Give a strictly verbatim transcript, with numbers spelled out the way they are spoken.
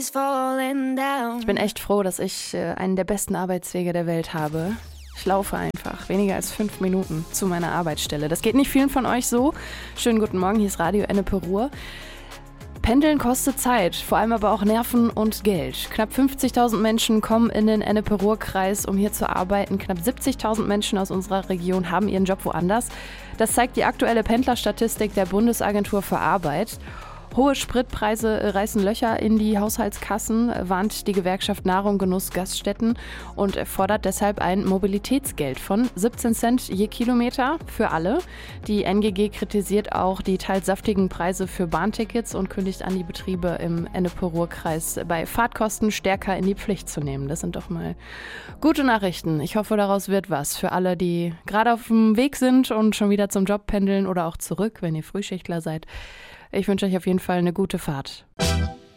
is falling down. Ich bin echt froh, dass ich äh, einen der besten Arbeitswege der Welt habe. Ich laufe einfach weniger als fünf Minuten zu meiner Arbeitsstelle. Das geht nicht vielen von euch so. Schönen guten Morgen, hier ist Radio Ennepe Ruhr. Pendeln kostet Zeit, vor allem aber auch Nerven und Geld. Knapp fünfzigtausend Menschen kommen in den Ennepe-Ruhr-Kreis, um hier zu arbeiten. Knapp siebzigtausend Menschen aus unserer Region haben ihren Job woanders. Das zeigt die aktuelle Pendlerstatistik der Bundesagentur für Arbeit. Hohe Spritpreise reißen Löcher in die Haushaltskassen, warnt die Gewerkschaft Nahrung, Genuss, Gaststätten und fordert deshalb ein Mobilitätsgeld von siebzehn Cent je Kilometer für alle. Die N G G kritisiert auch die teils saftigen Preise für Bahntickets und kündigt an, die Betriebe im Ennepe-Ruhr-Kreis bei Fahrtkosten stärker in die Pflicht zu nehmen. Das sind doch mal gute Nachrichten. Ich hoffe, daraus wird was für alle, die gerade auf dem Weg sind und schon wieder zum Job pendeln oder auch zurück, wenn ihr Frühschichtler seid. Ich wünsche euch auf jeden Fall eine gute Fahrt.